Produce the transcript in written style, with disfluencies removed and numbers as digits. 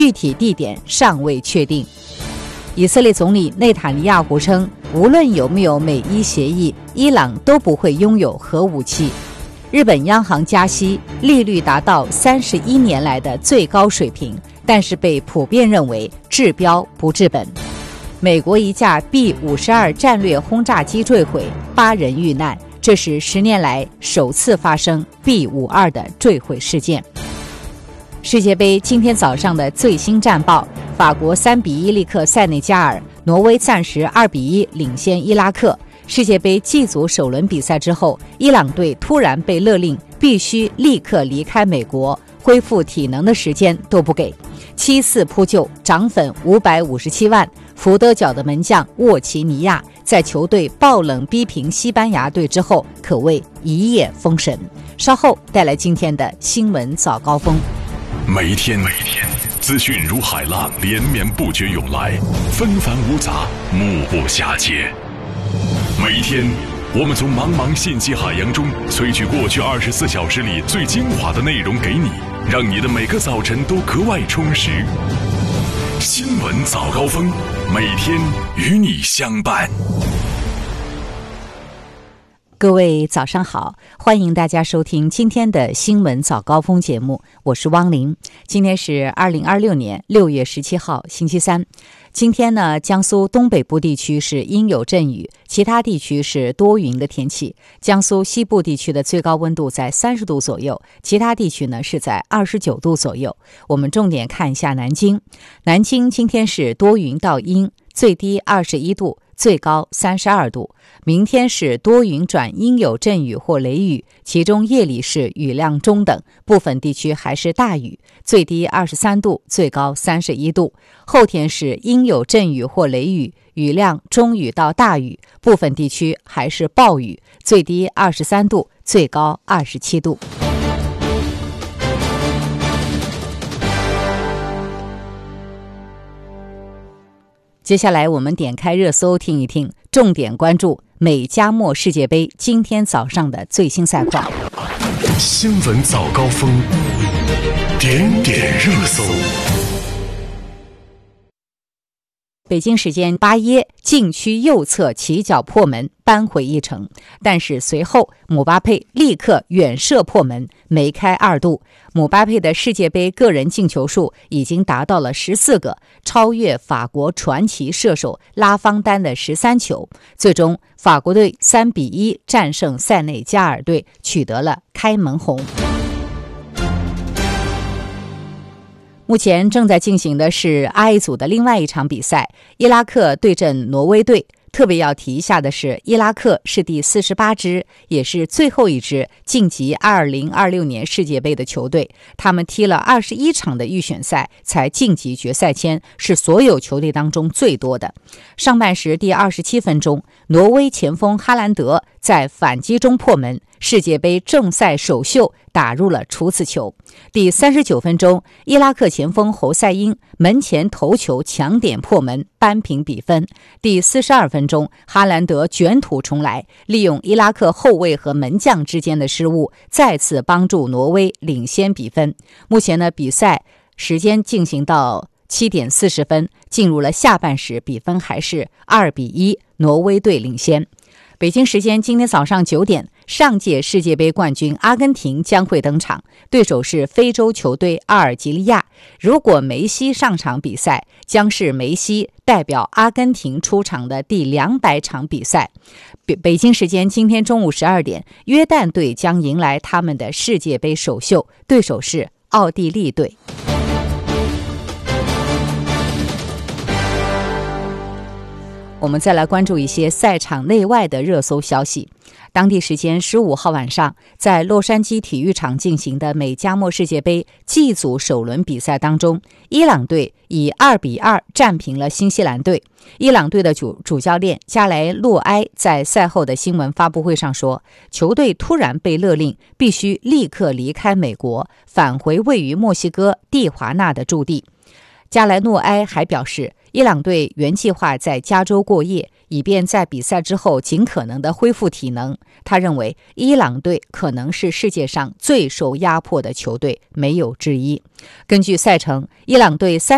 具体地点尚未确定。以色列总理内塔尼亚胡称，无论有没有美伊协议，伊朗都不会拥有核武器。日本央行加息，利率达到31年来的最高水平，但是被普遍认为治标不治本。美国一架 B-52 战略轰炸机坠毁，8人遇难，这是10年来首次发生 B-52 的坠毁事件。世界杯今天早上的最新战报，法国3-1力克塞内加尔，挪威暂时2-1领先伊拉克。世界杯 G 组首轮比赛之后，伊朗队突然被勒令必须立刻离开美国，恢复体能的时间都不给。7-4扑救，涨粉557万。福德角的门将沃奇尼亚在球队爆冷逼平西班牙队之后，可谓一夜封神。稍后带来今天的新闻早高峰。 每天资讯如海浪连绵不绝涌来，纷繁芜杂，目不暇接。每一天，我们从茫茫信息海洋中萃取过去24小时里最精华的内容给你，让你的每个早晨都格外充实。新闻早高峰，每天与你相伴。 各位早上好，欢迎大家收听今天的新闻早高峰节目，我是汪玲。今天是2026年6月17号星期三。今天呢，江苏东北部地区是阴有阵雨，其他地区是多云的天气。江苏西部地区的最高温度在30度左右，其他地区呢是在29度左右。我们重点看一下南京。南京今天是多云到阴，最低21度，最高32度。明天是多云转阴有阵雨或雷雨，其中夜里是雨量中等，部分地区还是大雨，最低23度，最高31度。后天是阴有阵雨或雷雨，雨量中雨到大雨，部分地区还是暴雨，最低23度，最高27度。接下来我们点开热搜听一听，重点关注美加墨世界杯今天早上的最新赛况。 新闻早高峰，点点热搜。 北京时间巴耶禁区右侧起脚破门，扳回一城，但是随后姆巴佩立刻远射破门，梅开2度。姆巴佩的世界杯个人进球数已经达到了14个，超越法国传奇射手拉芳丹的13球。最终法国队3-1战胜塞内加尔队，取得了开门红。目前正在进行的是 I 组的另外一场比赛，伊拉克对阵挪威队。特别要提一下的是，伊拉克是第48支，也是最后一支晋级2026年世界杯的球队。他们踢了21场的预选赛才晋级决赛圈，是所有球队当中最多的。上半时第27分钟，挪威前锋哈兰德在反击中破门，世界杯正赛首秀打入了处子球。第39分钟，伊拉克前锋侯赛因门前头球抢点破门，扳平比分。第42分钟，哈兰德卷土重来，利用伊拉克后卫和门将之间的失误，再次帮助挪威领先比分。目前呢，比赛时间进行到7点40分，进入了下半时，比分还是2-1，挪威队领先。北京时间今天早上9点，上届世界杯冠军阿根廷将会登场，对手是非洲球队阿尔及利亚。如果梅西上场比赛，将是梅西代表阿根廷出场的第200场比赛。北京时间今天中午12点，约旦队将迎来他们的世界杯首秀，对手是奥地利队。我们再来关注一些赛场内外的热搜消息。当地时间15号晚上，在洛杉矶体育场进行的美加墨世界杯 G 组首轮比赛当中，伊朗队以2-2战平了新西兰队。伊朗队的主教练加莱洛埃在赛后的新闻发布会上说，球队突然被勒令必须立刻离开美国，返回位于墨西哥蒂华纳的驻地。加莱诺埃还表示，伊朗队原计划在加州过夜，以便在比赛之后尽可能的恢复体能。他认为伊朗队可能是世界上最受压迫的球队，没有之一。根据赛程，伊朗队